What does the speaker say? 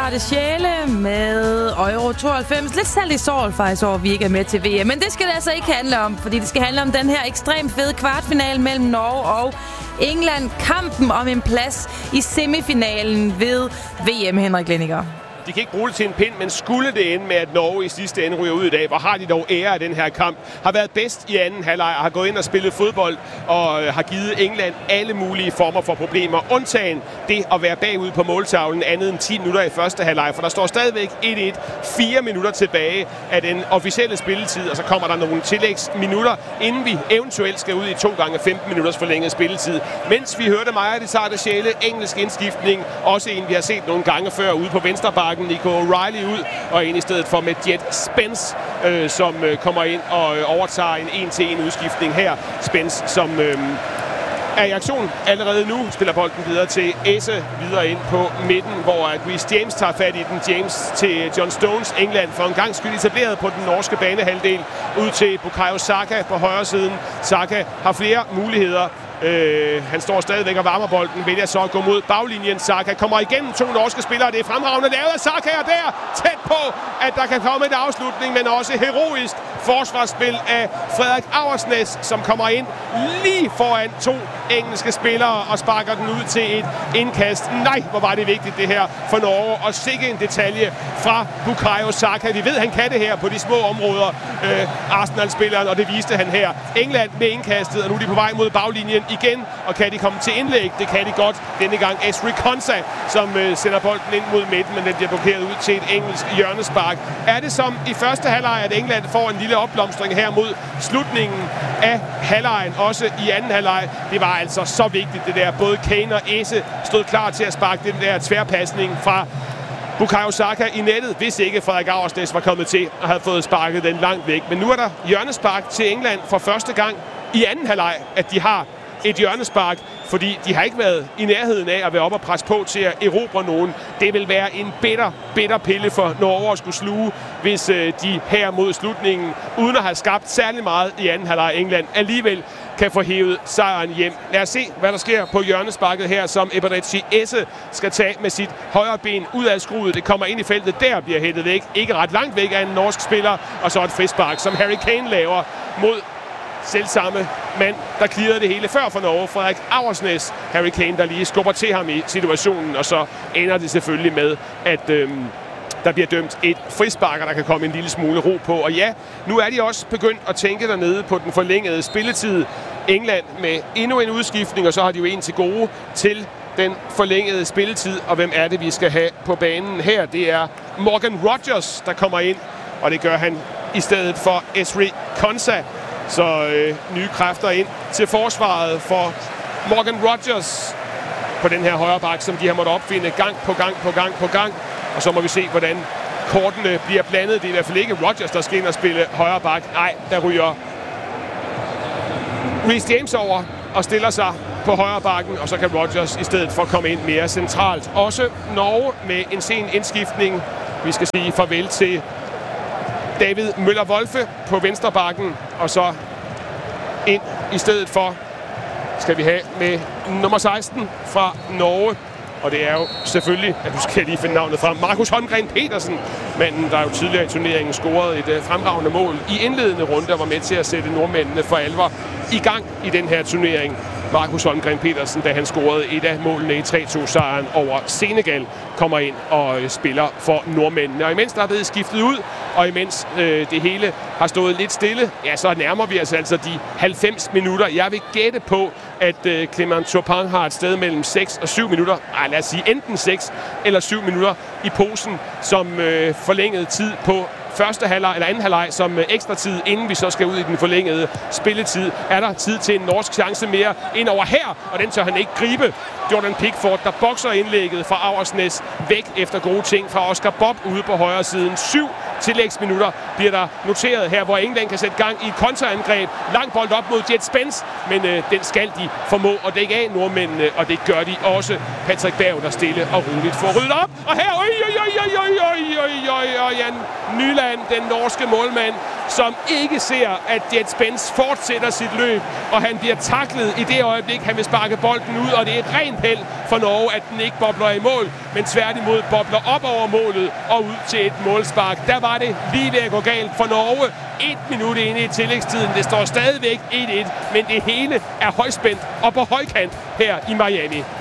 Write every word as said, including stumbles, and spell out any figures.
Sarte Sjæle med Euro tooghalvfems. Lidt salt i såret faktisk over, vi ikke er med til V M. Men det skal det altså ikke handle om, fordi det skal handle om den her ekstremt fede kvartfinale mellem Norge og England. Kampen om en plads i semifinalen ved V M, Henrik Lenniger. De kan ikke bruge det til en pind, men skulle det ende med, at Norge i sidste ende ryger ud i dag, hvor har de dog ære af den her kamp, har været bedst i anden halvleg, har gået ind og spillet fodbold og har givet England alle mulige former for problemer, undtagen det at være bagud på måltavlen andet end ti minutter i første halvleg, for der står stadigvæk et et, fire minutter tilbage af den officielle spilletid, og så kommer der nogle tillægsminutter, inden vi eventuelt skal ud i to gange femten minutters forlænget spilletid. Mens vi hørte Maja de Sarte Sjæle, engelsk indskiftning, også en vi har set nogle gange før ude på venstrebakken, Nico O'Reilly ud, og ind i stedet for med Jet Spence, øh, som øh, kommer ind og øh, overtager en en-til-en udskiftning her. Spence, som øh, er i aktion allerede nu, spiller bolden videre til Esse, videre ind på midten, hvor at Reece James tager fat i den. James til John Stones, England for en gang skyld etableret på den norske banehalvdel, ud til Bukayo Saka på højre siden. Saka har flere muligheder. Øh, han står stadigvæk og varmer bolden, vælger så at gå mod baglinjen. Saka kommer igennem to norske spillere. Det er fremragende lavet af Saka, og der tæt på, at der kan komme et afslutning, men også heroisk forsvarsspil af Frederik Auersnæs, som kommer ind lige foran to engelske spillere og sparker den ud til et indkast. Nej, hvor var det vigtigt det her for Norge, og sikke en detalje fra Bukayo Saka. Vi ved, han kan det her på de små områder, øh, Arsenal-spilleren, og det viste han her. England med indkastet, og nu er de på vej mod baglinjen igen, og kan de komme til indlæg? Det kan de godt. Denne gang Ezri Konsa, som øh, sender bolden ind mod midten, men den bliver blokeret ud til et engelsk hjørnespark. Er det som i første halvleg, at England får en lille opblomstring her mod slutningen af halvlejen, også i anden halvleg? Det var altså så vigtigt det der. Både Kane og Esse stod klar til at sparke den der tværpasning fra Bukayo Saka i nettet, hvis ikke Frederik Auersnæs var kommet til og havde fået sparket den langt væk. Men nu er der hjørnespark til England for første gang i anden halvleg, at de har et hjørnespark, fordi de har ikke været i nærheden af at være op og presse på til at erobre nogen. Det vil være en bitter, bitter pille for Norge at skulle sluge, hvis øh, de her mod slutningen, uden at have skabt særlig meget i anden halvleg, England alligevel kan få hævet sejren hjem. Lad os se, hvad der sker på hjørnesparket her, som Eberechi Esse skal tage med sit højre ben ud af skruet. Det kommer ind i feltet, der bliver hættet væk. Ikke ret langt væk af en norsk spiller, og så et frispark, som Harry Kane laver mod selvsamme mand, der clearede det hele før for Norge, Frederik Auersnæs. Harry Kane, der lige skubber til ham i situationen, og så ender det selvfølgelig med, at øhm, der bliver dømt et frispark, der kan komme en lille smule ro på. Og ja, nu er de også begyndt at tænke dernede på den forlængede spilletid. England med endnu en udskiftning, og så har de jo en til gode til den forlængede spilletid. Og hvem er det, vi skal have på banen her? Det er Morgan Rogers, der kommer ind, og det gør han i stedet for Ezri Konsa. Så øh, nye kræfter ind til forsvaret for Morgan Rogers på den her højre bak, som de har måttet opfinde gang på gang på gang på gang. Og så må vi se, hvordan kortene bliver blandet. Det er i hvert fald ikke Rogers, der skal ind og spille højre bak. Nej, der ryger Reece James over og stiller sig på højre bakken, og så kan Rogers i stedet for komme ind mere centralt. Også Norge med en sen indskiftning. Vi skal sige farvel til David Møller-Wolfe på venstrebakken, og så ind i stedet for skal vi have med nummer seksten fra Norge. Og det er jo selvfølgelig, at du skal lige finde navnet frem, Markus Holmgren Petersen, manden, der jo tidligere i turneringen scorede et uh, fremragende mål i indledende runde og var med til at sætte nordmændene for alvor i gang i den her turnering. Markus Holmgren Petersen, da han scorede et af målene i tre to sejren over Senegal, kommer ind og øh, spiller for nordmændene. Og imens der er blevet skiftet ud, og imens øh, det hele har stået lidt stille, ja, så nærmer vi os altså de halvfems minutter. Jeg vil gætte på, at øh, Clément Chopin har et sted mellem seks og syv minutter, ej, lad os sige enten seks eller syv minutter i posen, som øh, forlænget tid på første halvleg eller anden halvleg som ekstra tid, inden vi så skal ud i den forlængede spilletid. Er der tid til en norsk chance mere ind over her, og den tør han ikke gribe. Jordan Pickford, der bokser indlægget fra Auersnæs væk efter gode ting fra Oscar Bob ude på højre siden. Syv tillægsminutter bliver der noteret her, hvor England kan sætte gang i et kontraangreb. Lang bold op mod Jet Spence, men øh, den skal de formå at dække af nordmændene, og det gør de også. Patrick Berg, der stille og roligt får ryddet op, og her, oj, oj, oj, oj, oj, Øj, øj, øj, Jan Nyland, den norske målmand, som ikke ser, at Jet Spence fortsætter sit løb, og han bliver taklet i det øjeblik, han vil sparke bolden ud, og det er et rent held for Norge, at den ikke bobler i mål, men tværtimod bobler op over målet og ud til et målspark. Der var det lige ved at gå galt for Norge. Et minut inde i tillægstiden. Det står stadigvæk et et, men det hele er højspændt og på højkant her i Miami.